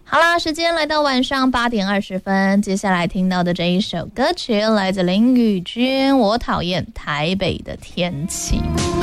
好啦，时间来到晚上8点20分，接下来听到的这一首歌曲来自林宇君，我讨厌台北的天气。